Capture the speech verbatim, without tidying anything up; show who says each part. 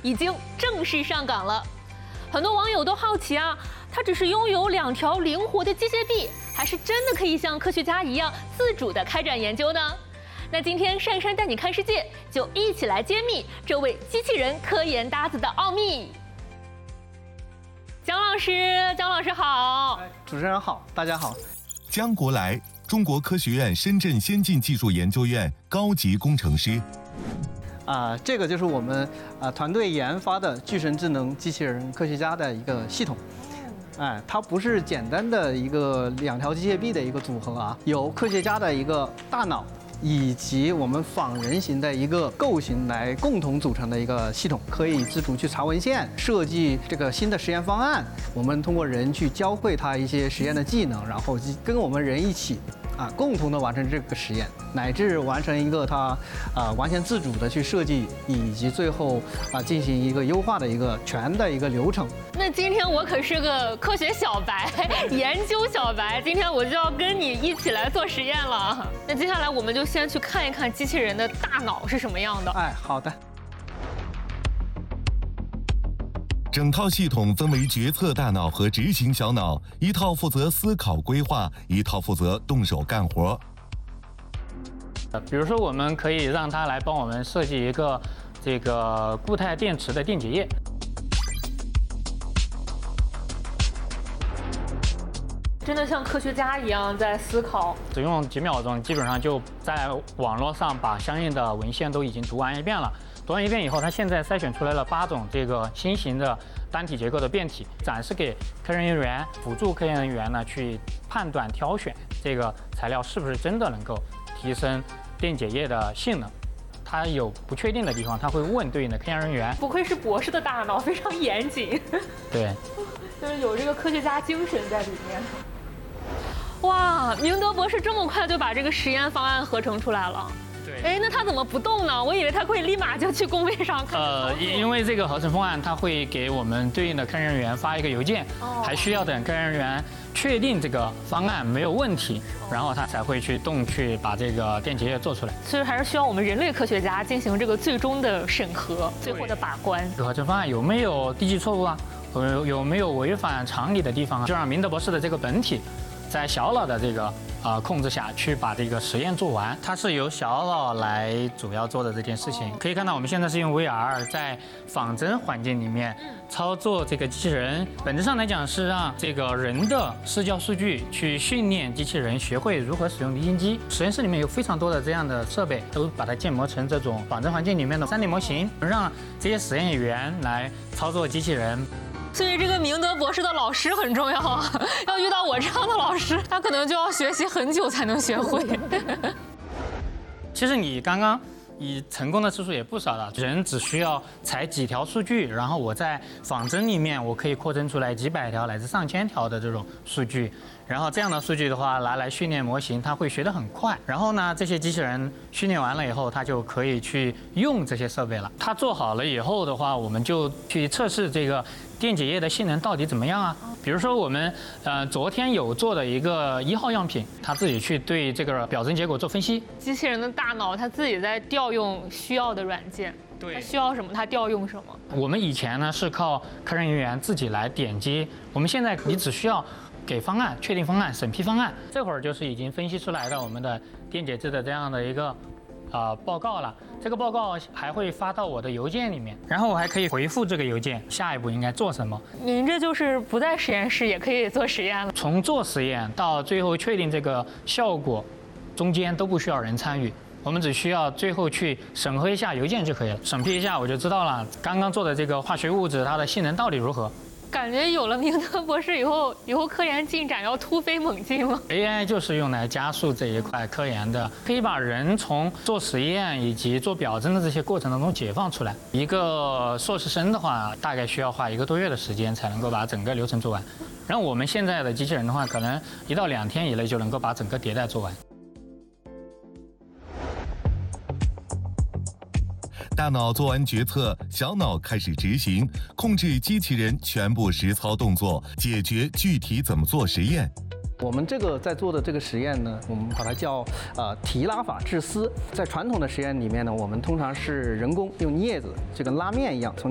Speaker 1: 已经正式上岗了。很多网友都好奇啊，它只是拥有两条灵活的机械臂，还是真的可以像科学家一样自主地开展研究呢？那今天珊珊带你看世界，就一起来揭秘这位机器人科研搭子的奥秘。姜老师，姜老师好。
Speaker 2: 主持人好，大家好。
Speaker 3: 姜国来，中国科学院深圳先进技术研究院高级工程师。
Speaker 2: 啊、呃，这个就是我们啊、呃、团队研发的巨神智能机器人科学家的一个系统。哎，它不是简单的一个两条机械臂的一个组合啊，有科学家的一个大脑，以及我们仿人形的一个构型来共同组成的一个系统，可以自主去查文献、设计这个新的实验方案。我们通过人去教会它一些实验的技能，然后跟我们人一起啊，共同的完成这个实验，乃至完成一个它啊完全自主的去设计，以及最后啊进行一个优化的一个全的一个流程。
Speaker 1: 那今天我可是个科学小白，研究小白，今天我就要跟你一起来做实验了。那接下来我们就先去看一看机器人的大脑是什么样的。
Speaker 2: 哎，好的。
Speaker 3: 整套系统分为决策大脑和执行小脑，一套负责思考规划，一套负责动手干活。
Speaker 4: 比如说，我们可以让它来帮我们设计一个这个固态电池的电解液。
Speaker 1: 真的像科学家一样在思考，
Speaker 4: 只用几秒钟，基本上就在网络上把相应的文献都已经读完一遍了。读完一遍以后，它现在筛选出来了八种这个新型的单体结构的变体，展示给科研人员、辅助科研人员呢去判断挑选这个材料是不是真的能够提升电解液的性能。它有不确定的地方，它会问对应的科研人员。
Speaker 1: 不愧是博士的大脑，非常严谨。
Speaker 4: 对，
Speaker 1: 就是有这个科学家精神在里面。哇，明德博士这么快就把这个实验方案合成出来了。
Speaker 4: 对，
Speaker 1: 哎，那他怎么不动呢？我以为他会立马就去工位上看。
Speaker 4: 呃，因为这个合成方案，它会给我们对应的科研人员发一个邮件，哦、还需要等科研人员确定这个方案没有问题，然后他才会去动去把这个电解液做出来。
Speaker 1: 所以还是需要我们人类科学家进行这个最终的审核，最后的把关。
Speaker 4: 合成方案有没有低级错误啊？有有没有违反常理的地方啊？就让明德博士的这个本体，在小脑的这个呃控制下去把这个实验做完，它是由小脑来主要做的这件事情。可以看到我们现在是用 V R 在仿真环境里面操作这个机器人，本质上来讲是让这个人的视觉数据去训练机器人学会如何使用离心机。实验室里面有非常多的这样的设备，都把它建模成这种仿真环境里面的 三 D 模型，让这些实验员来操作机器人。
Speaker 1: 所以这个明德博士的老师很重要啊，要遇到我这样的老师，他可能就要学习很久才能学会。
Speaker 4: 其实你刚刚你成功的次数也不少了，人只需要采几条数据，然后我在仿真里面我可以扩增出来几百条乃至上千条的这种数据，然后这样的数据的话拿来训练模型，它会学得很快。然后呢，这些机器人训练完了以后，它就可以去用这些设备了。它做好了以后的话，我们就去测试这个电解液的性能到底怎么样啊？比如说我们呃昨天有做的一个一号样品，它自己去对这个表征结果做分析。
Speaker 1: 机器人的大脑它自己在调用需要的软件，
Speaker 4: 对，
Speaker 1: 它需要什么它调用什么。
Speaker 4: 我们以前呢是靠科研人员自己来点击，我们现在你只需要给方案、确定方案、审批方案，这会儿就是已经分析出来的我们的电解质的这样的一个啊、呃、报告了。这个报告还会发到我的邮件里面，然后我还可以回复这个邮件，下一步应该做什么。
Speaker 1: 您这就是不在实验室也可以做实验了。
Speaker 4: 从做实验到最后确定这个效果，中间都不需要人参与，我们只需要最后去审核一下邮件就可以了，审批一下我就知道了刚刚做的这个化学物质它的性能到底如何。
Speaker 1: 感觉有了明德博士以后，以后科研进展要突飞猛进了。
Speaker 4: A I 就是用来加速这一块科研的，可以把人从做实验以及做表征的这些过程当中解放出来。一个硕士生的话，大概需要花一个多月的时间才能够把整个流程做完。然后我们现在的机器人的话，可能一到两天以内就能够把整个迭代做完。
Speaker 3: 大脑做完决策，小脑开始执行，控制机器人全部实操动作，解决具体怎么做实验。
Speaker 2: 我们这个在做的这个实验呢，我们把它叫呃提拉法制丝。在传统的实验里面呢，我们通常是人工用镊子，就跟拉面一样，从